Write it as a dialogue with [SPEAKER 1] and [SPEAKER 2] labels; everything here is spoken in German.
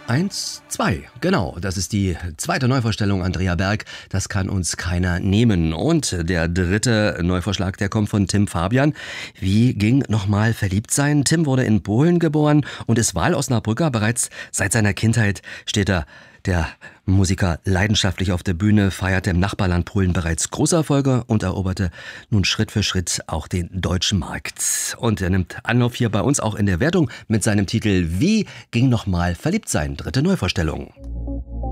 [SPEAKER 1] 1, 2, genau. Das ist die zweite Neuvorstellung Andrea Berg. Das kann uns keiner nehmen. Und der dritte Neuvorschlag, der kommt von Tim Fabian. Wie ging nochmal verliebt sein? Tim wurde in Polen geboren und ist Wahlosnabrücker. Bereits seit seiner Kindheit steht er, der Musiker, leidenschaftlich auf der Bühne, feierte im Nachbarland Polen bereits große Erfolge und eroberte nun Schritt für Schritt auch den deutschen Markt. Und er nimmt Anlauf hier bei uns auch in der Wertung mit seinem Titel Wie ging nochmal verliebt sein? Dritte Neuvorstellung.